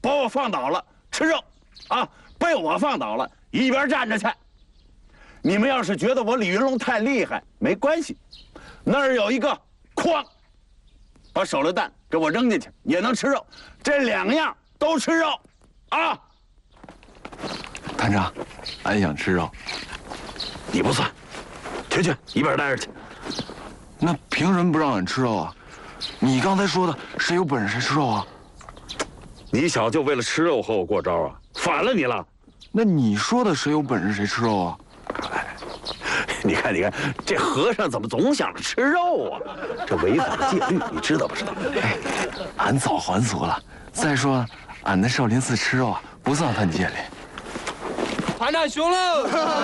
把我放倒了吃肉，啊，被我放倒了一边站着去。你们要是觉得我李云龙太厉害，没关系，那儿有一个筐，把手榴弹给我扔进去也能吃肉，这2样都吃肉，啊！ 团长，俺想吃肉。 你不算，去，一边待着去。 那凭什么不让俺吃肉啊？你刚才说的谁有本事谁吃肉啊？ 你小就为了吃肉和我过招啊？反了你了！ 那你说的谁有本事谁吃肉啊？ 你看，这和尚怎么总想着吃肉啊？这违反了戒律，你知道不知道？ 哎，俺早还俗了。再说，俺在少林寺吃肉啊，不算犯戒律。 团长熊喽！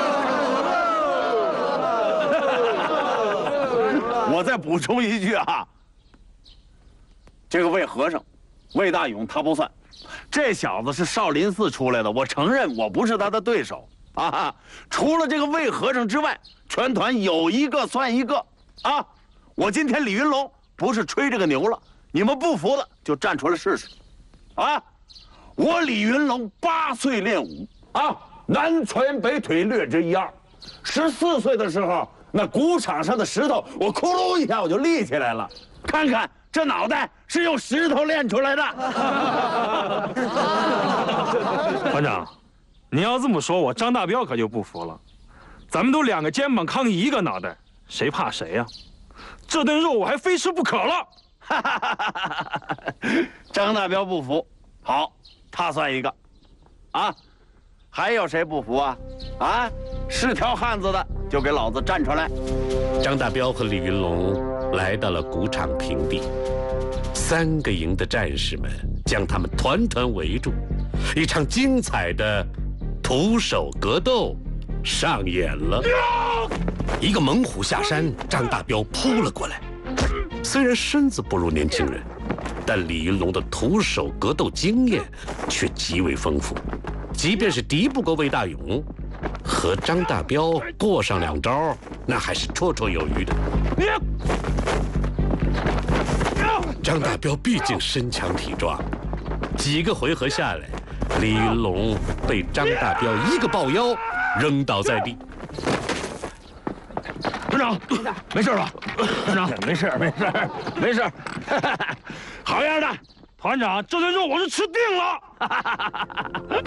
我再补充一句啊，这个魏和尚，魏大勇他不算，这小子是少林寺出来的，我承认我不是他的对手啊。除了这个魏和尚之外，全团有一个算一个啊。我今天李云龙不是吹这个牛了，你们不服的就站出来试试啊。我李云龙8岁练武啊，南拳北腿略知一二。14岁的时候，那鼓场上的石头，我咕噜一下我就立起来了。看看这脑袋是用石头练出来的。 团长，你要这么说，我张大彪可就不服了。咱们都2个肩膀扛1个脑袋，谁怕谁呀？这顿肉我还非吃不可了。 张大彪不服，好，他算一个，啊，还有谁不服啊？啊，是条汉子的就给老子站出来！ 张大彪和李云龙来到了鼓场平地，3个营的战士们将他们团团围住，一场精彩的徒手格斗上演了。一个猛虎下山，张大彪扑了过来。虽然身子不如年轻人，但李云龙的徒手格斗经验却极为丰富，即便是敌不过魏大勇，和张大彪过上2招，那还是绰绰有余的。张大彪毕竟身强体壮，几个回合下来，李云龙被张大彪一个抱腰扔倒在地。 团长，没事吧？团长，没事。好样的， 团长，这顿肉我是吃定了。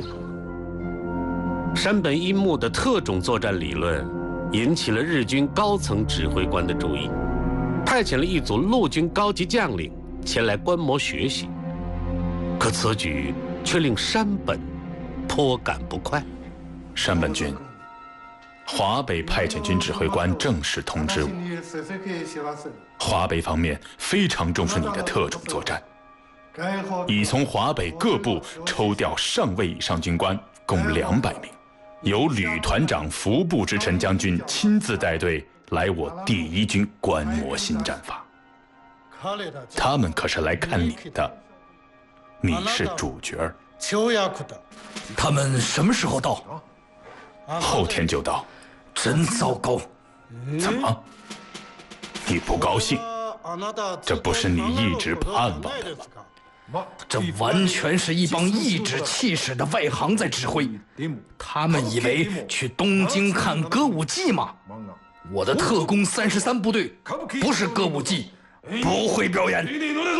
山本一木的特种作战理论引起了日军高层指挥官的注意，派遣了一组陆军高级将领前来观摩学习。可此举却令山本颇感不快。 山本君，华北派遣军指挥官正式通知我，华北方面非常重视你的特种作战，已从华北各部抽调上尉以上军官共200名，由旅团长服部之臣将军亲自带队来我第1军观摩新战法。他们可是来看你的，你是主角。 他们什么时候到？ 后天就到。 真糟糕！ 怎么？你不高兴？这不是你一直盼望的吗？ 这完全是一帮颐指气使的外行在指挥。他们以为去东京看歌舞伎吗？我的特工33部队不是歌舞伎，不会表演。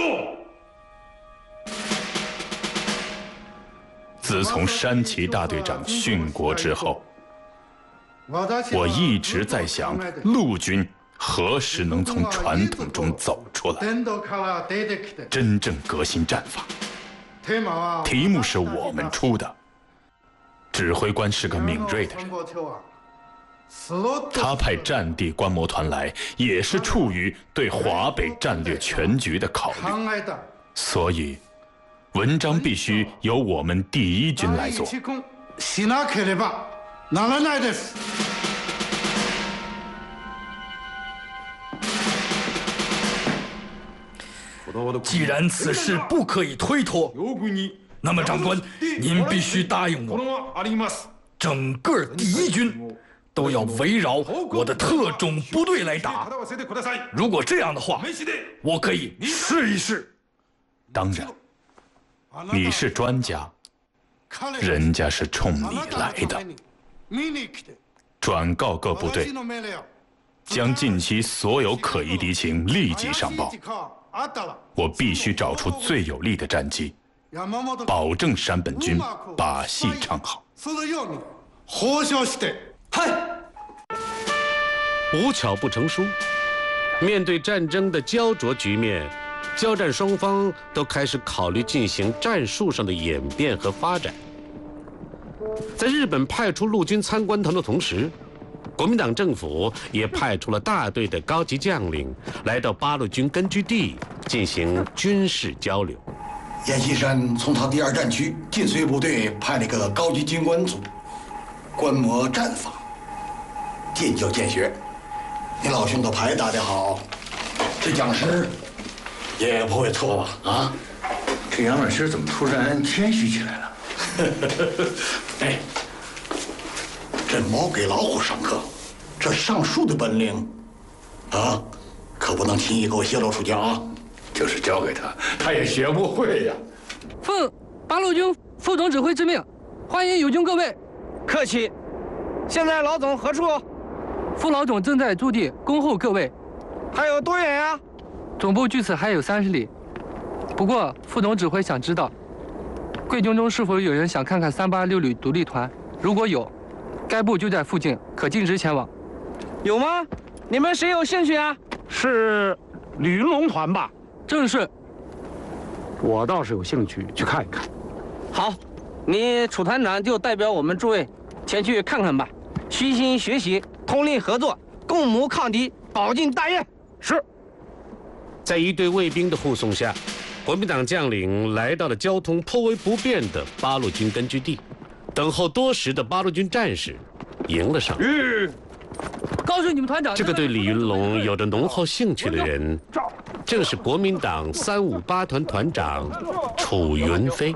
自从山崎大队长殉国之后，我一直在想，陆军何时能从传统中走出来，真正革新战法。题目是我们出的，指挥官是个敏锐的人，他派战地观摩团来，也是出于对华北战略全局的考虑，所以文章必须由我们第1军来做。 既然此事不可以推脱，那么长官，您必须答应我，整个第1军都要围绕我的特种部队来打。如果这样的话，我可以试一试。 当然， 你是专家，人家是冲你来的。转告各部队，将近期所有可疑敌情立即上报。我必须找出最有利的战机，保证山本军把戏唱好。 嗨， 无巧不成书，面对战争的焦灼局面，交战双方都开始考虑进行战术上的演变和发展。在日本派出陆军参观团的同时，国民党政府也派出了大队的高级将领来到八路军根据地进行军事交流。 阎锡山从他第2战区晋绥部队派了一个高级军官组，观摩战法，见教见学。你老兄的牌打得好，这讲师也不会错吧？啊， 这杨老师怎么突然谦虚起来了？ 哎，这猫给老虎上课，这上树的本领，啊，可不能轻易给我泄露出去啊！ 就是交给他，他也学不会呀。 奉八路军副总指挥之命，欢迎友军各位。 客气。现在老总何处？ 副老总正在驻地恭候各位。 还有多远呀？ 总部距此还有30里。不过副总指挥想知道，贵军中是否有人想看看386旅独立团？如果有，该部就在附近，可径直前往。 有吗？你们谁有兴趣啊？ 是李云龙团吧？ 正是。 我倒是有兴趣去看一看。 好，你楚团长就代表我们诸位前去看看吧，虚心学习，通力合作，共谋抗敌，保境大业。 是。 在一队卫兵的护送下，国民党将领来到了交通颇为不便的八路军根据地，等候多时的八路军战士迎了上来。 告诉你们团长， 这个对李云龙有着浓厚兴趣的人，正是国民党358团团长楚云飞。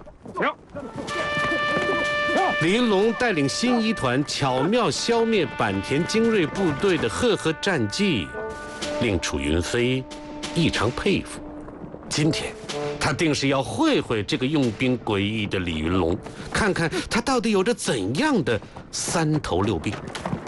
李云龙带领新一团巧妙消灭坂田精锐部队的赫赫战绩，令楚云飞异常佩服。今天他定是要会会这个用兵诡异的李云龙，看看他到底有着怎样的3头6臂。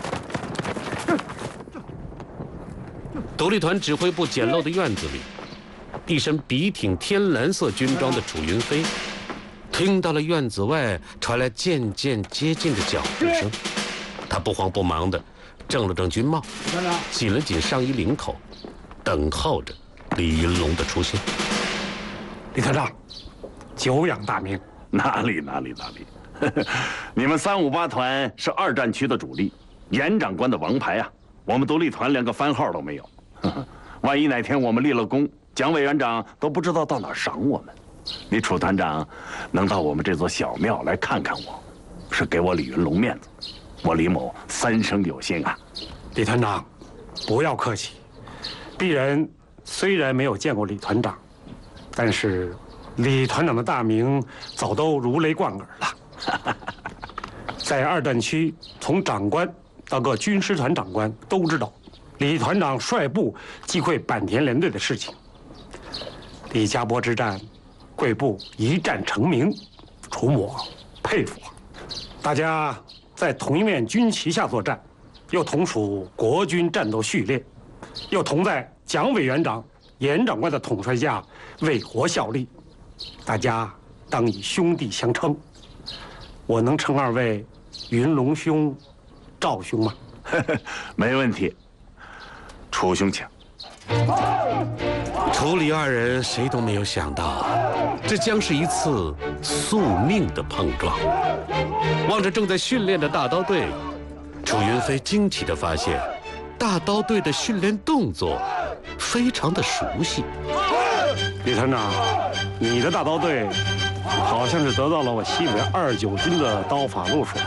独立团指挥部简陋的院子里，一身笔挺天蓝色军装的楚云飞听到了院子外传来渐渐接近的脚步声，他不慌不忙地正了正军帽，紧了紧上衣领口，等候着李云龙的出现。 李团长，久仰大名。 哪里，你们358团是2战区的主力，严长官的王牌啊！我们独立团连个番号都没有，万一哪天我们立了功，蒋委员长都不知道到哪儿赏我们。你楚团长能到我们这座小庙来看看我，是给我李云龙面子，我李某3生有幸啊！ 李团长，不要客气。鄙人虽然没有见过李团长，但是李团长的大名早都如雷贯耳了。在2战区，从长官到各军师团长官都知道李团长率部击溃坂田联队的事情。李家坡之战，贵部一战成名，楚某佩服啊！大家在同一面军旗下作战，又同属国军战斗序列，又同在蒋委员长、严长官的统帅下为国效力，大家当以兄弟相称。我能称2位云龙兄、赵兄吗？ 没问题，楚兄请。 楚李2人谁都没有想到，这将是一次宿命的碰撞。望着正在训练的大刀队，楚云飞惊奇地发现，大刀队的训练动作非常的熟悉。 李团长，你的大刀队好像是得到了我西北29军的刀法路数。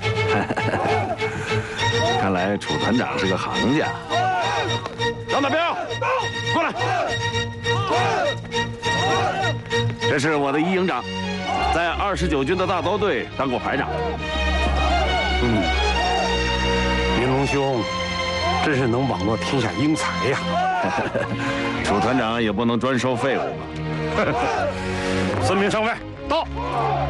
看来楚团长是个行家。张大彪，过来。这是我的1营长，在29军的大刀队当过排长。 云龙兄，真是能网罗天下英才呀！ 楚团长也不能专收废物吧？ 孙明上尉， 到。